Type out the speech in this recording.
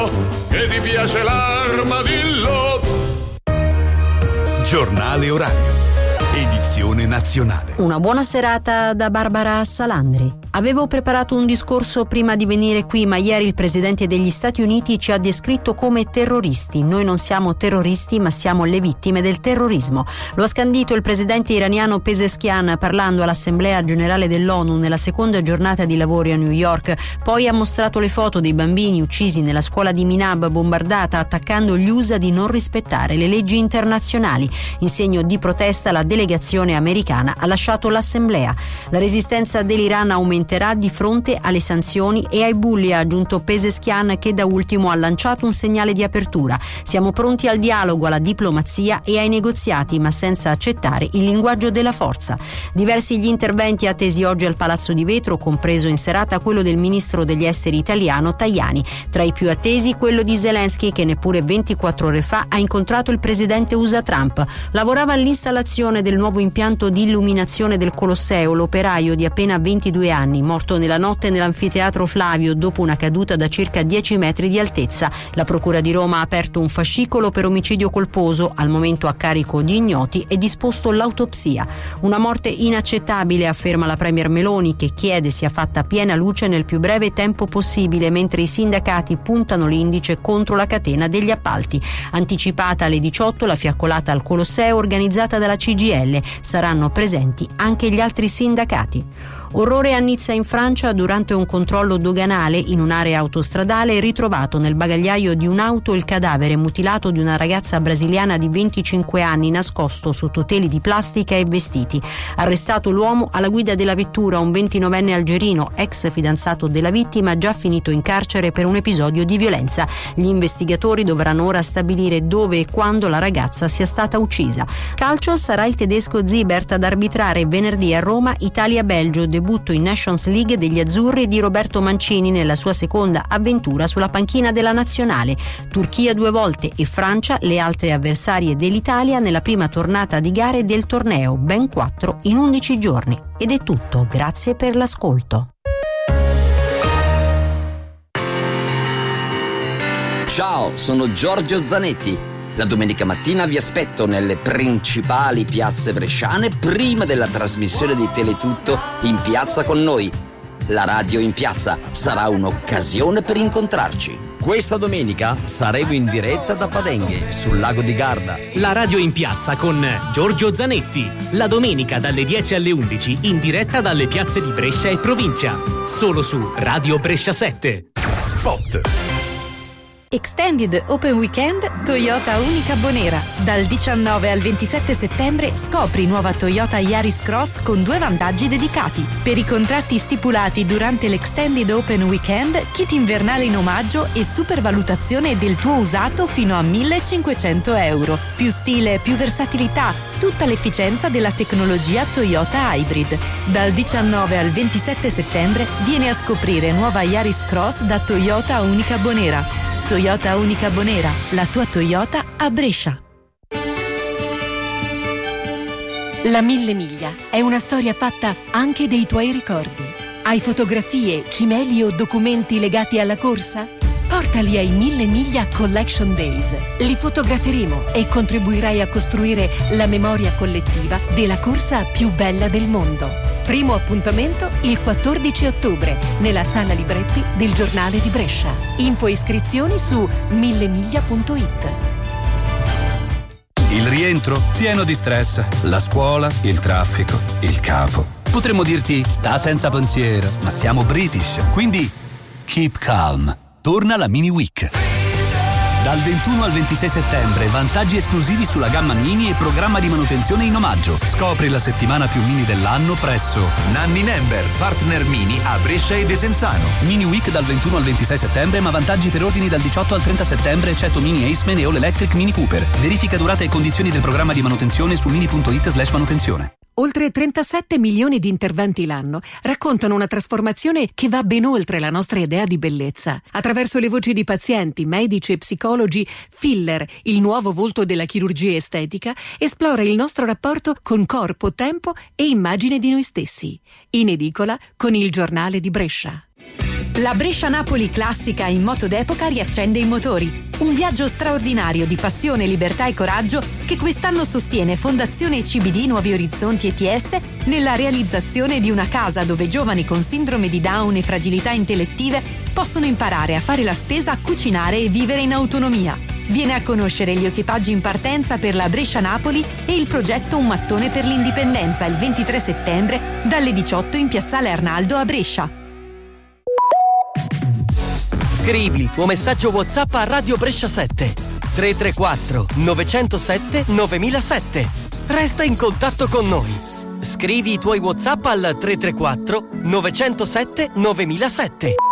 Che ti piace l'armadillo? Giornale orario, edizione nazionale. Una buona serata da Barbara Salandri. Avevo preparato un discorso prima di venire qui, ma ieri il presidente degli Stati Uniti ci ha descritto come terroristi. Noi non siamo terroristi, ma siamo le vittime del terrorismo. Lo ha scandito il presidente iraniano Pezeshkian parlando all'Assemblea Generale dell'ONU nella seconda giornata di lavori a New York. Poi ha mostrato le foto dei bambini uccisi nella scuola di Minab bombardata, attaccando gli USA di non rispettare le leggi internazionali. In segno di protesta la delegazione americana ha lasciato l'Assemblea. La resistenza dell'Iran aumenterà di fronte alle sanzioni e ai bulli, ha aggiunto Pezeshkian, che da ultimo ha lanciato un segnale di apertura. Siamo pronti al dialogo, alla diplomazia e ai negoziati, ma senza accettare il linguaggio della forza. Diversi gli interventi attesi oggi al Palazzo di Vetro, compreso in serata quello del ministro degli esteri italiano Tajani. Tra i più attesi quello di Zelensky, che neppure 24 ore fa ha incontrato il presidente USA Trump. Lavorava all'installazione del nuovo impianto di illuminazione del Colosseo l'operaio di appena 22 anni, morto nella notte nell'anfiteatro Flavio dopo una caduta da circa 10 metri di altezza. La Procura di Roma ha aperto un fascicolo per omicidio colposo, al momento a carico di ignoti, e disposto l'autopsia. Una morte inaccettabile, afferma la premier Meloni, che chiede sia fatta piena luce nel più breve tempo possibile, mentre i sindacati puntano l'indice contro la catena degli appalti. Anticipata alle 18 la fiaccolata al Colosseo organizzata dalla CGIL. Saranno presenti anche gli altri sindacati. Orrore a Nizza in Francia durante un controllo doganale in un'area autostradale. Ritrovato nel bagagliaio di un'auto il cadavere mutilato di una ragazza brasiliana di 25 anni nascosto sotto teli di plastica e vestiti. Arrestato l'uomo alla guida della vettura, un 29enne algerino, ex fidanzato della vittima, già finito in carcere per un episodio di violenza. Gli investigatori dovranno ora stabilire dove e quando la ragazza sia stata uccisa. Calcio, sarà il tedesco Zibert ad arbitrare venerdì a Roma Italia-Belgio, debutto in Nations League degli azzurri e di Roberto Mancini nella sua seconda avventura sulla panchina della nazionale. Turchia 2 volte e Francia le altre avversarie dell'Italia nella prima tornata di gare del torneo, ben 4 in 11 giorni. Ed è tutto, grazie per l'ascolto. Ciao, sono Giorgio Zanetti. La domenica mattina vi aspetto nelle principali piazze bresciane prima della trasmissione di Teletutto in piazza con noi. La radio in piazza sarà un'occasione per incontrarci. Questa domenica saremo in diretta da Padenghe, sul lago di Garda. La radio in piazza con Giorgio Zanetti. La domenica dalle 10 alle 11 in diretta dalle piazze di Brescia e provincia. Solo su Radio Brescia 7. Spot. Extended Open Weekend Toyota Unica Bonera. Dal 19 al 27 settembre scopri nuova Toyota Yaris Cross con 2 vantaggi dedicati. Per i contratti stipulati durante l'Extended Open Weekend, kit invernale in omaggio e supervalutazione del tuo usato fino a €1.500. Più stile, più versatilità, tutta l'efficienza della tecnologia Toyota Hybrid. Dal 19 al 27 settembre vieni a scoprire nuova Yaris Cross da Toyota Unica Bonera. Toyota Unica Bonera, la tua Toyota a Brescia. La 1000 miglia è una storia fatta anche dei tuoi ricordi. Hai fotografie, cimeli o documenti legati alla corsa? Portali ai 1000 miglia Collection Days. Li fotograferemo e contribuirai a costruire la memoria collettiva della corsa più bella del mondo. Primo appuntamento il 14 ottobre nella sala libretti del Giornale di Brescia. Info e iscrizioni su 1000miglia.it. Il rientro pieno di stress, la scuola, il traffico, il capo. Potremmo dirti sta senza pensiero, ma siamo British, quindi keep calm. Torna la Mini Week. Dal 21 al 26 settembre, vantaggi esclusivi sulla gamma Mini e programma di manutenzione in omaggio. Scopri la settimana più Mini dell'anno presso Nanni Nember, partner Mini a Brescia e Desenzano. Mini Week dal 21 al 26 settembre, ma vantaggi per ordini dal 18 al 30 settembre, eccetto Mini Aceman e All Electric Mini Cooper. Verifica durata e condizioni del programma di manutenzione su mini.it/manutenzione. Oltre 37 milioni di interventi l'anno raccontano una trasformazione che va ben oltre la nostra idea di bellezza. Attraverso le voci di pazienti, medici e psicologi, Filler, il nuovo volto della chirurgia estetica, esplora il nostro rapporto con corpo, tempo e immagine di noi stessi. In edicola con il Giornale di Brescia. La Brescia-Napoli classica in moto d'epoca riaccende i motori. Un viaggio straordinario di passione, libertà e coraggio che quest'anno sostiene Fondazione CBD Nuovi Orizzonti ETS nella realizzazione di una casa dove giovani con sindrome di Down e fragilità intellettive possono imparare a fare la spesa, a cucinare e vivere in autonomia. Viene a conoscere gli equipaggi in partenza per la Brescia-Napoli e il progetto Un mattone per l'indipendenza il 23 settembre dalle 18 in Piazzale Arnaldo a Brescia. Scrivi il tuo messaggio WhatsApp a Radio Brescia 7 334 907 9007. Resta in contatto con noi. Scrivi i tuoi WhatsApp al 334 907 9007.